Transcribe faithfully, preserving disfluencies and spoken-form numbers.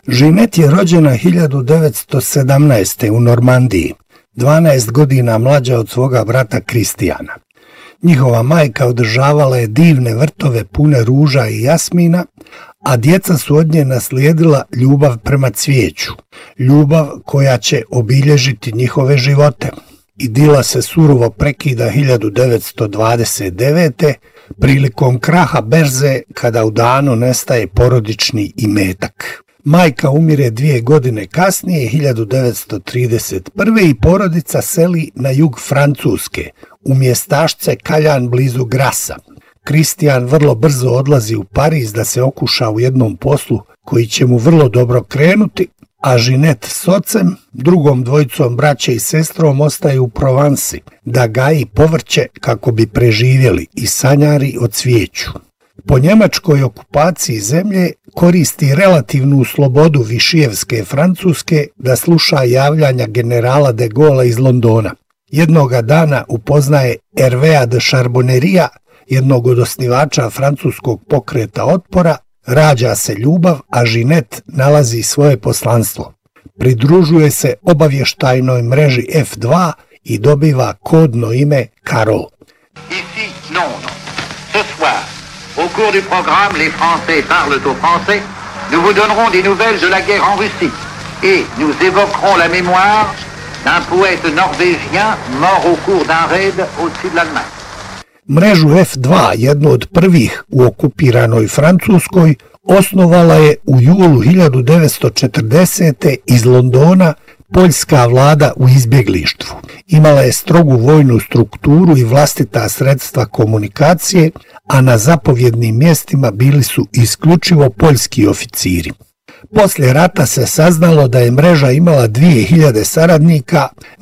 Jeanette je rođena hiljadu devetsto sedamnaeste. u Normandiji, dvanaest godina mlađa od svoga brata Kristijana. Njihova majka održavala je divne vrtove pune ruža i jasmina, a djeca su od nje naslijedila ljubav prema cvijeću, ljubav koja će obilježiti njihove živote. Idila se surovo prekida hiljadu devetsto dvadeset devete. prilikom kraha berze kada u danu nestaje porodični imetak. Majka umire dvije godine kasnije, hiljadu devetsto trideset prve. i porodica seli na jug Francuske, u mjestašce Kaljan blizu Grasa. Kristijan vrlo brzo odlazi u Pariz da se okuša u jednom poslu koji će mu vrlo dobro krenuti, a Jeanette s ocem, drugom dvojicom braće i sestrom, ostaje u Provansi da gaji povrće kako bi preživjeli i sanjari o cvijeću. Po njemačkoj okupaciji zemlje koristi relativnu slobodu Višijevske Francuske da sluša javljanja generala de Gaulle iz Londona. Jednoga dana upoznaje Hervéa de Charbonneria, jednog od osnivača francuskog pokreta otpora, rađa se ljubav, a Jeanette nalazi svoje poslanstvo. Pridružuje se obavještajnoj mreži F dva i dobiva kodno ime Carole. Ici Londres. Ce soir, au cours du programme Les Français parlent aux Français, nous vous donnerons des nouvelles de la guerre en Russie et nous évoquerons la mémoire d'un poète norvégien mort au cours d'un raid au-dessus de l'Allemagne. Mrežu F dva, jednu od prvih u okupiranoj Francuskoj, osnovala je u julu hiljadu devetsto četrdesete. iz Londona poljska vlada u izbjeglištvu. Imala je strogu vojnu strukturu i vlastita sredstva komunikacije, a na zapovjednim mjestima bili su isključivo poljski oficiri. Poslije rata se saznalo da je mreža imala dvije hiljade saradnika,